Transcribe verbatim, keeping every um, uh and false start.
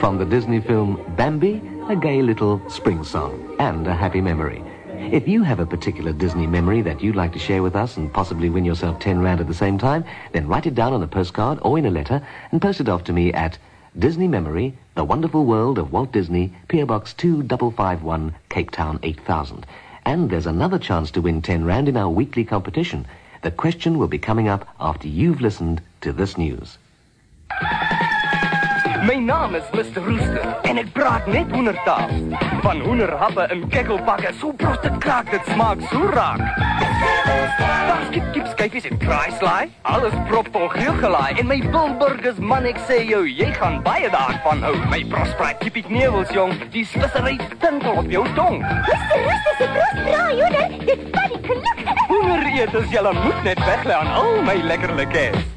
From the Disney film Bambi, a gay little spring song and a happy memory. If you have a particular Disney memory that you'd like to share with us and possibly win yourself ten rand at the same time, then write it down on a postcard or in a letter and post it off to me at Disney Memory, The Wonderful World of Walt Disney, P O Box two five five one, Cape Town eight thousand. And there's another chance to win ten rand in our weekly competition. The question will be coming up after you've listened to this news. My naam is mister Rooster en ek praat net hoendertaal. Van hoenderhappe en kekkelbakke, so bros dit kraak, dit smaak so raak. Daar skip kip skyfies en kraaislaai, alles propvol geelgelaai. En my Bilburgers man, ek sê jou, jy gaan baie daarvan hou. My prospraat kipie knevels jong, die slissery tintel op jou tong. mister Rooster se prospraai hoender, dit vat die geluk. Hoender eet as julle moet net weglê aan al my lekkerlikes.